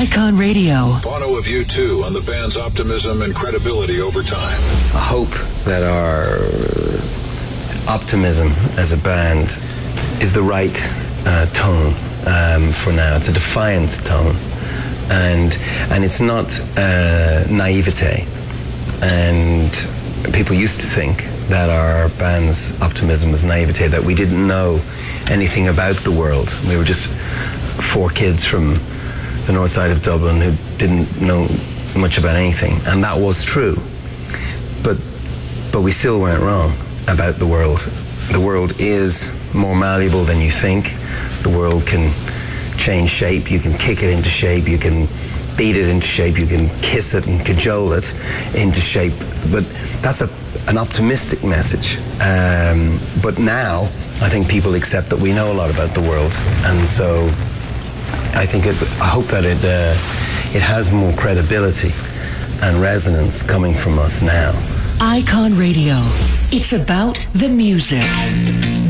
Icon Radio. Bono of U2 on the band's optimism and credibility over time. I hope that our optimism as a band is the right tone for now. It's a defiant tone, and it's not naivete. And people used to think that our band's optimism was naivete, that we didn't know anything about the world. We were just four kids from the north side of Dublin who didn't know much about anything, and that was true. But we still weren't wrong about the world. The world is more malleable than you think. The world can change shape. You can kick it into shape. You can beat it into shape. You can kiss it and cajole it into shape. But that's an optimistic message. But now I think people accept that we know a lot about the world, and so I hope that it has more credibility and resonance coming from us now. Icon Radio. It's about the music.